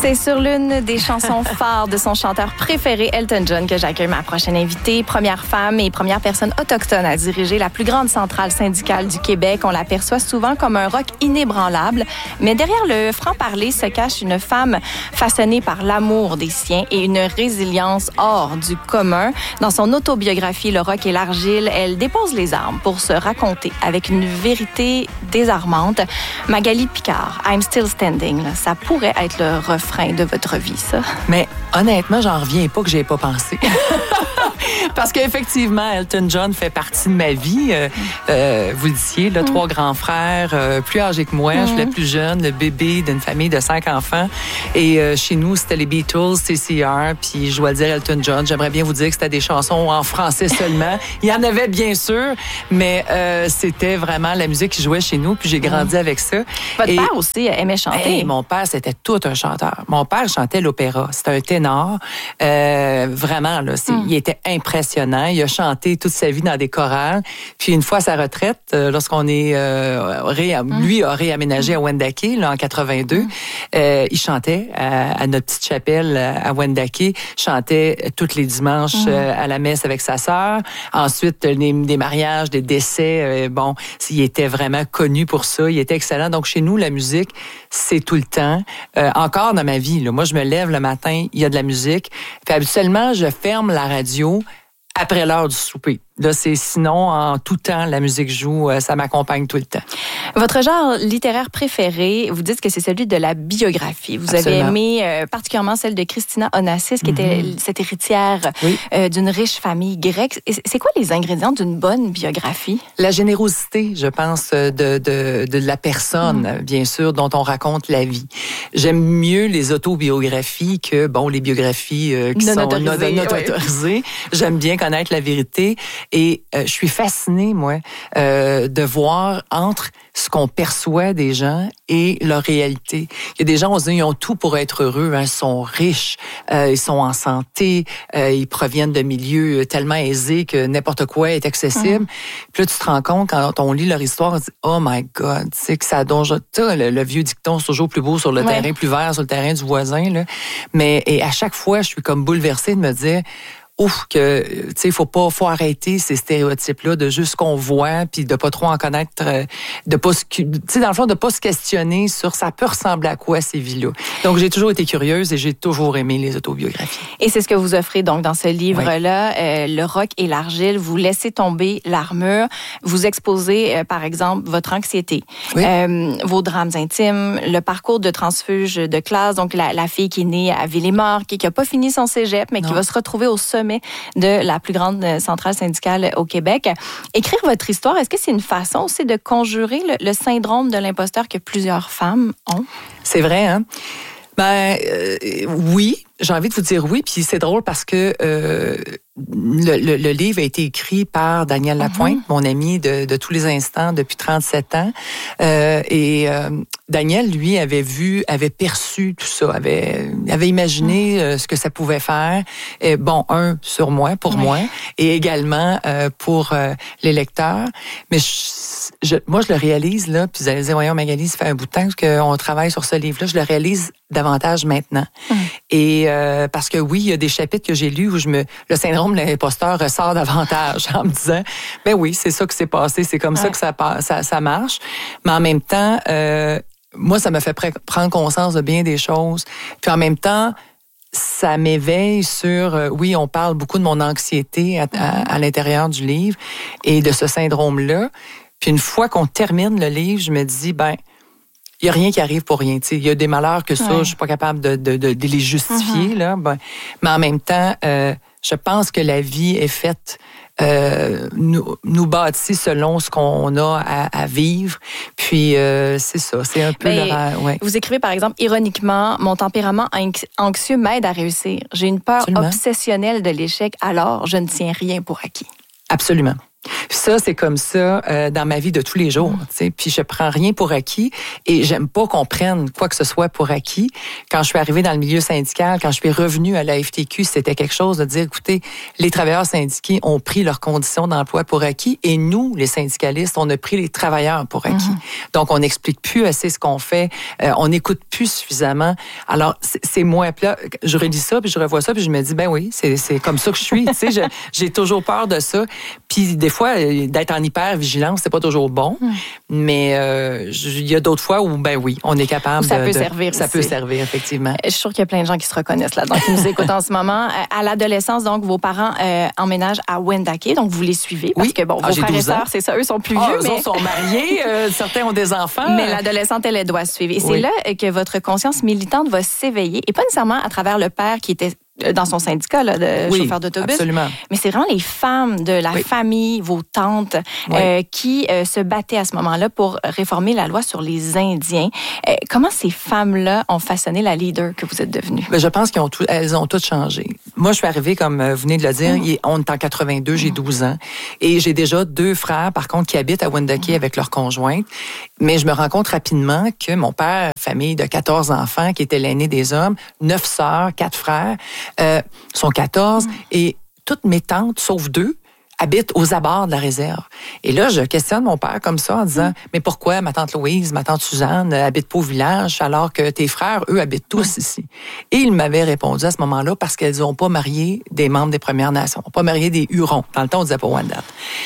C'est sur l'une des chansons phares de son chanteur préféré, Elton John, que j'accueille ma prochaine invitée. Première femme et première personne autochtone à diriger la plus grande centrale syndicale du Québec. On l'aperçoit souvent comme un rock inébranlable. Mais derrière le franc-parler se cache une femme façonnée par l'amour des siens et une résilience hors du commun. Dans son autobiographie, Le rock et l'argile, elle dépose les armes pour se raconter avec une vérité désarmante. Magali Picard, I'm Still Standing, là, ça pourrait être le refrain de votre vie, ça. Mais honnêtement, j'en reviens pas que j'y ai pas pensé. Parce qu'effectivement, Elton John fait partie de ma vie. Vous le disiez, là, 3 grands frères, plus âgés que moi. Je suis la plus jeune, le bébé d'une famille de 5 enfants. Et chez nous, c'était les Beatles, CCR, puis je dois le dire, Elton John. J'aimerais bien vous dire que c'était des chansons en français seulement. Il y en avait bien sûr, mais c'était vraiment la musique qui jouait chez nous, puis j'ai grandi avec ça. Votre père aussi aimait chanter. Hey, mon père, c'était tout un chanteur. Mon père chantait l'opéra. C'était un ténor. Vraiment, là, il était impressionnant. Il a chanté toute sa vie dans des chorales. Puis une fois à sa retraite, lorsqu'on est lui a réaménagé à Wendake là, en 82, il chantait à notre petite chapelle à Wendake. Il chantait tous les dimanches à la messe avec sa sœur. Ensuite, des mariages, des décès. Bon, il était vraiment connu pour ça. Il était excellent. Donc chez nous, la musique, c'est tout le temps. Encore dans ma vie, là, moi, je me lève le matin, il y a de la musique. Puis habituellement, je ferme la radio après l'heure du souper. Là, sinon, en tout temps, la musique joue, ça m'accompagne tout le temps. Votre genre littéraire préféré, vous dites que c'est celui de la biographie. Vous Absolument. avez aimé particulièrement celle de Christina Onassis, qui était cette héritière d'une riche famille grecque. C'est quoi les ingrédients d'une bonne biographie? La générosité, je pense, de la personne, bien sûr, dont on raconte la vie. J'aime mieux les autobiographies que, les biographies qui sont non autorisées. J'aime bien connaître la vérité. Et je suis fascinée, moi, de voir entre ce qu'on perçoit des gens et leur réalité. Il y a des gens, on se dit, ils ont tout pour être heureux. Hein, ils sont riches, ils sont en santé, ils proviennent de milieux tellement aisés que n'importe quoi est accessible. Puis là, tu te rends compte, quand on lit leur histoire, on se dit, oh my God, tu sais que ça donne... Le vieux dicton, c'est toujours plus beau sur le terrain, plus vert sur le terrain du voisin. Là. Et à chaque fois, je suis comme bouleversée de me dire... tu sais, faut arrêter ces stéréotypes-là de juste qu'on voit, puis de pas trop en connaître, de pas tu sais, dans le fond, de pas se questionner sur ça peut ressembler à quoi ces vies-là. Donc, j'ai toujours été curieuse et j'ai toujours aimé les autobiographies. Et c'est ce que vous offrez donc dans ce livre-là, Le rock et l'argile. Vous laissez tomber l'armure. Vous exposez, par exemple, votre anxiété, vos drames intimes, le parcours de transfuge de classe, donc la fille qui est née à Villemort, qui a pas fini son cégep, mais qui va se retrouver au sommet de la plus grande centrale syndicale au Québec. Écrire votre histoire, est-ce que c'est une façon aussi de conjurer le syndrome de l'imposteur que plusieurs femmes ont? C'est vrai, hein? Oui, j'ai envie de vous dire oui, puis c'est drôle parce que le livre a été écrit par Daniel Lapointe, mon ami de tous les instants depuis 37 ans. Daniel, lui, avait perçu tout ça, avait imaginé ce que ça pouvait faire. Sur moi, pour moi, et également pour les lecteurs. Mais moi, je le réalise, là, puis vous allez dire, voyons, Magali, ça fait un bout de temps qu'on travaille sur ce livre-là. Je le réalise davantage maintenant. Et parce que oui, il y a des chapitres que j'ai lus où le syndrome de l'imposteur ressort davantage en me disant, ben oui, c'est ça qui s'est passé, c'est comme ça que ça marche. Mais en même temps, moi, ça me fait prendre conscience de bien des choses. Puis en même temps, ça m'éveille sur... oui, on parle beaucoup de mon anxiété à l'intérieur du livre et de ce syndrome-là. Puis une fois qu'on termine le livre, je me dis, il n'y a rien qui arrive pour rien. Il y a des malheurs que ça, je suis pas capable de les justifier. Là. Mais en même temps, je pense que la vie est faite, nous bâtit selon ce qu'on a à vivre. Puis c'est ça, c'est un peu... Vous écrivez, par exemple, ironiquement, « Mon tempérament anxieux m'aide à réussir. J'ai une peur obsessionnelle de l'échec, alors je ne tiens rien pour acquis. » Absolument. Ça, c'est comme ça dans ma vie de tous les jours. Puis je prends rien pour acquis et j'aime pas qu'on prenne quoi que ce soit pour acquis. Quand je suis arrivée dans le milieu syndical, quand je suis revenue à la FTQ, c'était quelque chose de dire, écoutez, les travailleurs syndiqués ont pris leurs conditions d'emploi pour acquis et nous, les syndicalistes, on a pris les travailleurs pour acquis. Donc, on n'explique plus assez ce qu'on fait, on n'écoute plus suffisamment. Alors, c'est moi. Puis là, je relis ça, puis je revois ça, puis je me dis, ben oui, c'est comme ça que je suis. J'ai toujours peur de ça. Puis des fois, d'être en hyper-vigilance, c'est pas toujours bon. Mais il y a d'autres fois où, ben oui, on est capable ça peut servir ça aussi. peut servir, effectivement. Je suis sûre qu'il y a plein de gens qui se reconnaissent là-dedans, qui nous écoutent en ce moment. À l'adolescence, donc, vos parents emménagent à Wendake, donc vous les suivez. Parce que, bon, vos frères et sœurs, c'est ça, eux sont plus vieux. Eux autres sont mariés, certains ont des enfants. Mais l'adolescente, elle doit suivre. Et c'est là que votre conscience militante va s'éveiller. Et pas nécessairement à travers le père qui était dans son syndicat là, de chauffeur d'autobus. Absolument. Mais c'est vraiment les femmes de la famille, vos tantes, qui se battaient à ce moment-là pour réformer la loi sur les Indiens. Comment ces femmes-là ont façonné la leader que vous êtes devenue? Je pense qu'elles ont toutes changé. Moi, je suis arrivée, comme vous venez de le dire, on est en 82, j'ai 12 ans. Et j'ai déjà 2 frères, par contre, qui habitent à Wendake avec leur conjointe. Mais je me rends compte rapidement que mon père, famille de 14 enfants, qui était l'aîné des hommes, 9 sœurs, 4 frères, sont 14 et toutes mes tantes, sauf 2, habitent aux abords de la réserve. Et là, je questionne mon père comme ça en disant, mais pourquoi ma tante Louise, ma tante Suzanne habitent pas au village alors que tes frères, eux, habitent tous ici? Et il m'avait répondu à ce moment-là parce qu'elles n'ont pas marié des membres des Premières Nations, n'ont pas marié des Hurons. Dans le temps, on disait pas Wendat.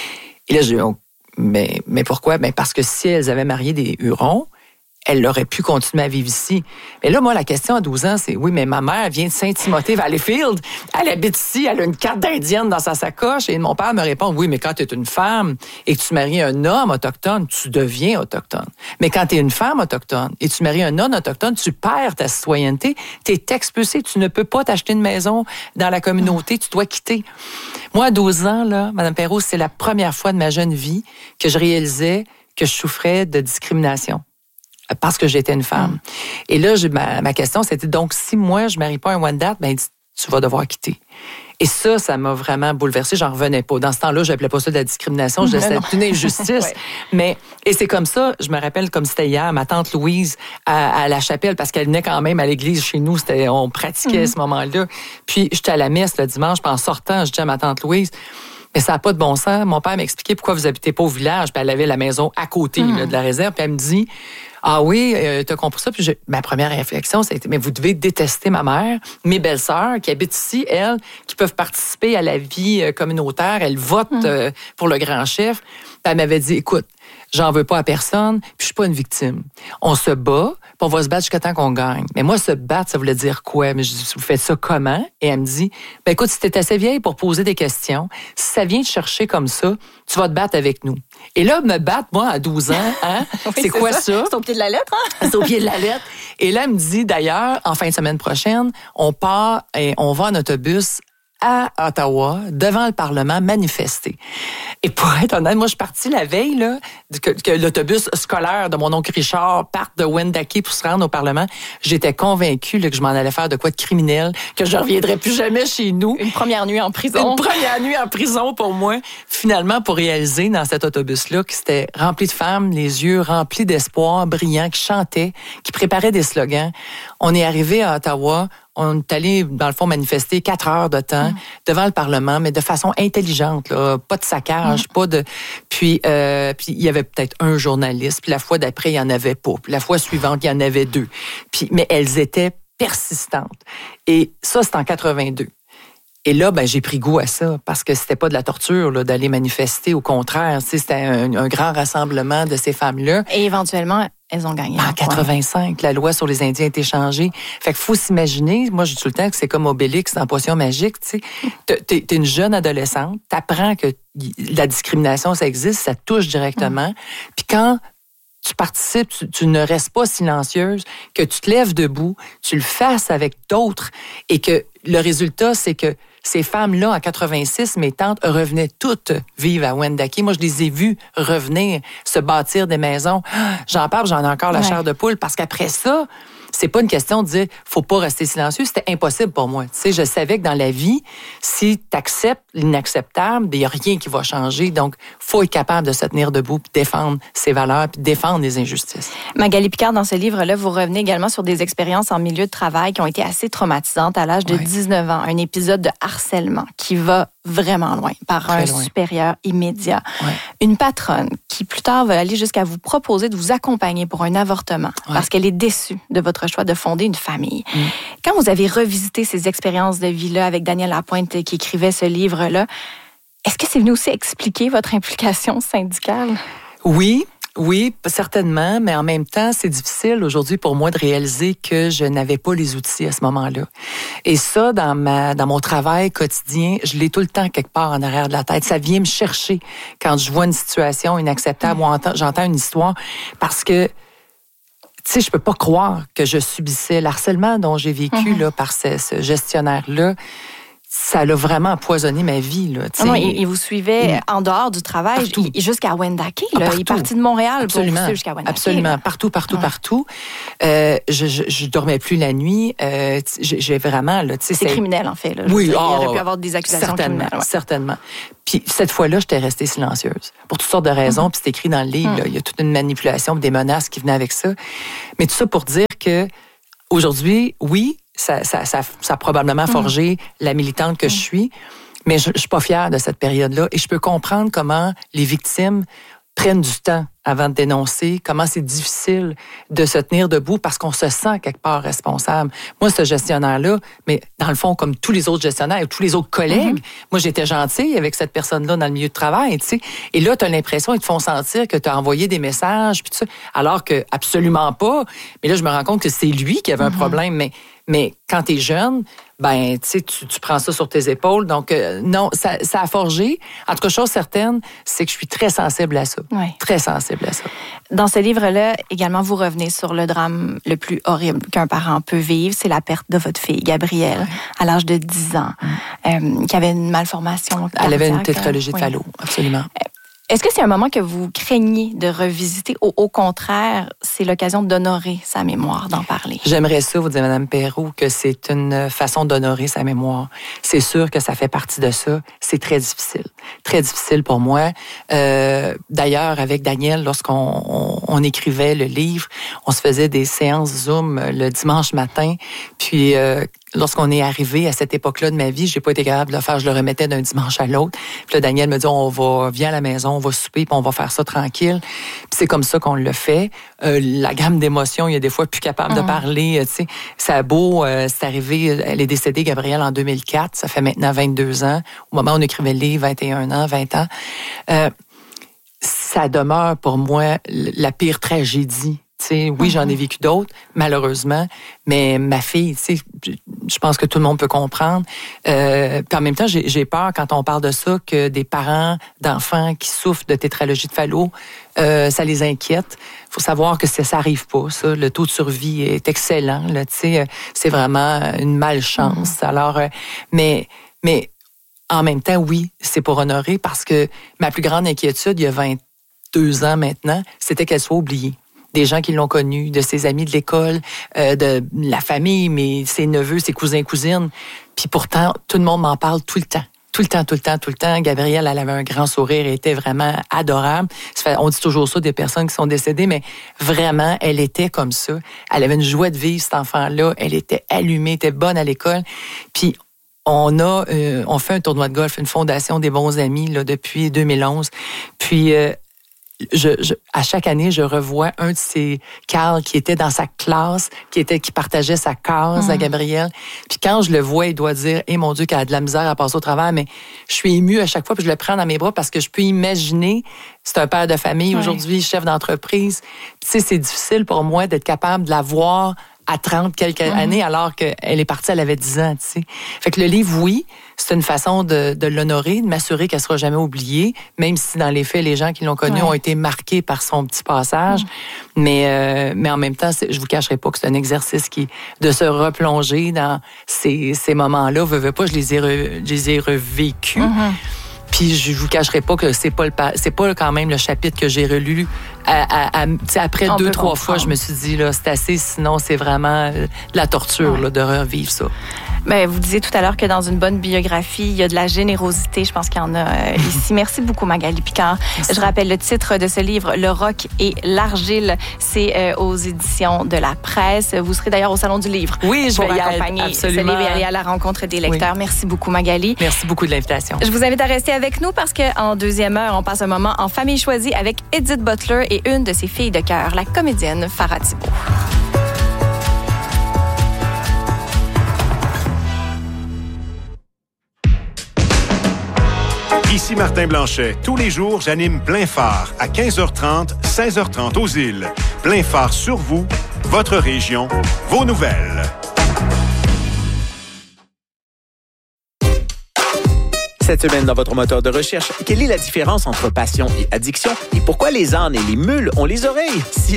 Et là, je dis, mais pourquoi? Ben parce que si elles avaient marié des Hurons, elle aurait pu continuer à vivre ici. Mais là, moi, la question à 12 ans, c'est, oui, mais ma mère vient de Saint-Timothée-Valleyfield. Elle habite ici, elle a une carte d'indienne dans sa sacoche. Et mon père me répond, oui, mais quand tu es une femme et que tu maries un homme autochtone, tu deviens autochtone. Mais quand tu es une femme autochtone et tu maries un non autochtone, tu perds ta citoyenneté. Tu es expulsé. Tu ne peux pas t'acheter une maison dans la communauté. Tu dois quitter. Moi, à 12 ans, là, Mme Perrault, c'est la première fois de ma jeune vie que je réalisais que je souffrais de discrimination. Parce que j'étais une femme. Et là, ma question, c'était donc, si moi, je ne marie pas un Wendat, ben, tu vas devoir quitter. Et ça m'a vraiment bouleversée. J'en revenais pas. Dans ce temps-là, je n'appelais pas ça de la discrimination. Je disais, c'est une injustice. Et c'est comme ça, je me rappelle comme c'était hier, ma tante Louise à la chapelle, parce qu'elle venait quand même à l'église chez nous. On pratiquait à ce moment-là. Puis, j'étais à la messe le dimanche, puis en sortant, je dis à ma tante Louise, mais ça n'a pas de bon sens. Mon père m'expliquait pourquoi vous habitez pas au village. Puis elle avait la maison à côté là, de la réserve. Puis elle me dit, ah oui, t'as compris ça? Puis ma première réflexion, c'était, mais vous devez détester ma mère, mes belles-sœurs qui habitent ici, elles, qui peuvent participer à la vie communautaire. Elles votent pour le grand chef. Puis elle m'avait dit, écoute, j'en veux pas à personne, puis je suis pas une victime. On se bat, puis on va se battre jusqu'à temps qu'on gagne. Mais moi, se battre, ça voulait dire quoi? Mais je dis, vous faites ça comment? Et elle me dit, ben écoute, si t'es assez vieille pour poser des questions, si ça vient te chercher comme ça, tu vas te battre avec nous. Et là, me battre, moi, à 12 ans, hein? Oui, c'est quoi ça? C'est au pied de la lettre, hein? C'est au pied de la lettre. Et là, elle me dit, d'ailleurs, en fin de semaine prochaine, on part et on va en autobus à Ottawa, devant le Parlement, manifester. Et pour être honnête, moi, je suis partie la veille là, que l'autobus scolaire de mon oncle Richard parte de Wendake pour se rendre au Parlement. J'étais convaincue là, que je m'en allais faire de quoi de criminel, que je ne reviendrais plus jamais chez nous. Une première nuit en prison. Une première nuit en prison pour moi. Finalement, pour réaliser dans cet autobus-là que c'était rempli de femmes, les yeux remplis d'espoir, brillants, qui chantaient, qui préparaient des slogans. On est arrivé à Ottawa. On est allé, dans le fond, manifester 4 heures de temps devant le Parlement, mais de façon intelligente, là, pas de saccage, pas de... Puis il y avait peut-être un journaliste, puis la fois d'après, il y en avait pas. Puis la fois suivante, il y en avait 2. Mais elles étaient persistantes. Et ça, c'est en 82. Et là, ben, j'ai pris goût à ça parce que c'était pas de la torture là, d'aller manifester. Au contraire, c'était un grand rassemblement de ces femmes-là. Et éventuellement, elles ont gagné. En 85, la loi sur les Indiens a été changée. Fait qu'il faut s'imaginer, moi je dis tout le temps que c'est comme Obélix dans Potion magique, tu sais. T'es une jeune adolescente, t'apprends que la discrimination, ça existe, ça touche directement. Puis quand tu participes, tu ne restes pas silencieuse, que tu te lèves debout, tu le fasses avec d'autres et que le résultat, c'est que ces femmes-là, en 86, mes tantes revenaient toutes vivre à Wendake. Moi, je les ai vues revenir, se bâtir des maisons. J'en parle, j'en ai encore la chair de poule parce qu'après ça, c'est pas une question de dire faut pas rester silencieux, c'était impossible pour moi. Tu sais, je savais que dans la vie, si tu acceptes l'inacceptable, il y a rien qui va changer. Donc, faut être capable de se tenir debout, puis défendre ses valeurs, puis défendre les injustices. Magali Picard, dans ce livre-là, vous revenez également sur des expériences en milieu de travail qui ont été assez traumatisantes à l'âge de 19 ans. Un épisode de harcèlement qui va vraiment loin, par un supérieur immédiat. Ouais. Une patronne qui, plus tard, va aller jusqu'à vous proposer de vous accompagner pour un avortement parce qu'elle est déçue de votre choix de fonder une famille. Quand vous avez revisité ces expériences de vie-là avec Daniel Lapointe qui écrivait ce livre-là, est-ce que c'est venu aussi expliquer votre implication syndicale? Oui, certainement, mais en même temps, c'est difficile aujourd'hui pour moi de réaliser que je n'avais pas les outils à ce moment-là. Et ça, dans mon travail quotidien, je l'ai tout le temps quelque part en arrière de la tête. Ça vient me chercher quand je vois une situation inacceptable ou j'entends une histoire, parce que, tu sais, je peux pas croire que je subissais l'harcèlement dont j'ai vécu là, par ce gestionnaire-là. Ça l'a vraiment empoisonné ma vie. Là, il vous suivait en dehors du travail jusqu'à Wendake. Il est parti de Montréal pour pousser jusqu'à Wendake. Absolument, là. Partout. Je dormais plus la nuit. J'ai vraiment... Là, c'est criminel, en fait. Là, oui. Il aurait pu avoir des accusations criminelles. Ouais. Certainement. Puis cette fois-là, j'étais restée silencieuse. Pour toutes sortes de raisons. Puis c'est écrit dans le livre. Là, il y a toute une manipulation, des menaces qui venaient avec ça. Mais tout ça pour dire que aujourd'hui, oui, ça a probablement forgé la militante que je suis, mais je suis pas fière de cette période-là et je peux comprendre comment les victimes prennent du temps avant de dénoncer, comment c'est difficile de se tenir debout parce qu'on se sent quelque part responsable. Moi, ce gestionnaire-là, mais dans le fond, comme tous les autres gestionnaires et tous les autres collègues, moi, j'étais gentille avec cette personne-là dans le milieu de travail, tu sais. Et là, tu as l'impression, ils te font sentir que tu as envoyé des messages, puis tout ça, alors que absolument pas. Mais là, je me rends compte que c'est lui qui avait un problème, mais quand tu es jeune, ben, tu sais, tu prends ça sur tes épaules. Donc, non, ça a forgé. En tout cas, chose certaine, c'est que je suis très sensible à ça. Oui. Très sensible à ça. Dans ce livre-là, également, vous revenez sur le drame le plus horrible qu'un parent peut vivre. C'est la perte de votre fille, Gabrielle, à l'âge de 10 ans, qui avait une malformation cardiaque. Elle avait une tétralogie de Fallot, absolument. Est-ce que c'est un moment que vous craignez de revisiter ou au contraire, c'est l'occasion d'honorer sa mémoire, d'en parler? J'aimerais ça, vous dire, Mme Perrault, que c'est une façon d'honorer sa mémoire. C'est sûr que ça fait partie de ça. C'est très difficile pour moi. D'ailleurs, avec Daniel, lorsqu'on écrivait le livre, on se faisait des séances Zoom le dimanche matin, puis lorsqu'on est arrivé à cette époque-là de ma vie, j'ai pas été capable de le faire. Je le remettais d'un dimanche à l'autre. Puis là, Daniel me dit, viens à la maison, on va souper, puis on va faire ça tranquille. Puis c'est comme ça qu'on le fait. La gamme d'émotions, il y a des fois plus capable de parler. Tu sais, ça a beau, c'est arrivé, elle est décédée, Gabrielle, en 2004. Ça fait maintenant 22 ans. Au moment où on écrivait le livre, 21 ans, 20 ans. Ça demeure pour moi la pire tragédie. T'sais, oui, j'en ai vécu d'autres, malheureusement, mais ma fille, je pense que tout le monde peut comprendre. Puis en même temps, j'ai peur quand on parle de ça que des parents d'enfants qui souffrent de tétralogie de Fallot, ça les inquiète. Il faut savoir que ça n'arrive pas, ça. Le taux de survie est excellent. Là, c'est vraiment une malchance. Alors, mais en même temps, oui, c'est pour honorer parce que ma plus grande inquiétude, il y a 22 ans maintenant, c'était qu'elle soit oubliée. Des gens qui l'ont connue, de ses amis de l'école, de la famille, ses neveux, ses cousins, cousines. Puis pourtant, tout le monde m'en parle tout le temps. Tout le temps. Gabrielle, elle avait un grand sourire et était vraiment adorable. On dit toujours ça des personnes qui sont décédées, mais vraiment, elle était comme ça. Elle avait une joie de vivre, cet enfant-là. Elle était allumée, était bonne à l'école. Puis on fait un tournoi de golf, une fondation des bons amis là, depuis 2011. Puis à chaque année, je revois un de ces Carl qui était dans sa classe, qui partageait sa case à Gabrielle. Puis quand je le vois, il doit dire, mon Dieu, qu'elle a de la misère à passer au travers, mais je suis émue à chaque fois, puis je le prends dans mes bras parce que je peux imaginer, c'est un père de famille aujourd'hui, chef d'entreprise. Tu sais, c'est difficile pour moi d'être capable de la voir à 30 quelques années, alors qu'elle est partie, elle avait 10 ans, tu sais. Fait que le livre, oui, c'est une façon de l'honorer, de m'assurer qu'elle sera jamais oubliée, même si dans les faits, les gens qui l'ont connue ont été marqués par son petit passage. Mais en même temps, je vous cacherai pas que c'est un exercice de se replonger dans ces moments-là. Veux pas, je les ai revécus. Puis je vous cacherai pas que c'est pas quand même le chapitre que j'ai relu après 2-3 fois, je me suis dit, là, c'est assez, sinon c'est vraiment de la torture là, de revivre ça. Ben, vous disiez tout à l'heure que dans une bonne biographie, il y a de la générosité. Je pense qu'il y en a ici. Merci beaucoup, Magali Picard. Merci. Je rappelle le titre de ce livre, Le roc et l'argile. C'est aux éditions de la Presse. Vous serez d'ailleurs au Salon du Livre. Oui, je vais y accompagner ce livre et aller à la rencontre des lecteurs. Oui. Merci beaucoup, Magali. Merci beaucoup de l'invitation. Je vous invite à rester avec nous parce qu'en deuxième heure, on passe un moment en famille choisie avec Edith Butler et une de ses filles de cœur, la comédienne Farah Thibault. Ici Martin Blanchet. Tous les jours, j'anime Plein Phare à 15h30, 16h30 aux îles. Plein Phare sur vous, votre région, vos nouvelles. Cette semaine, dans votre moteur de recherche, quelle est la différence entre passion et addiction et pourquoi les ânes et les mules ont les oreilles? Si